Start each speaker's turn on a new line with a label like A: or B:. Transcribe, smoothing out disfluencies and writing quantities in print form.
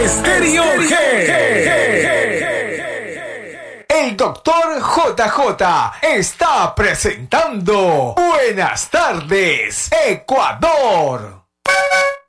A: Estéreo G. El doctor JJ está presentando Buenas tardes, Ecuador.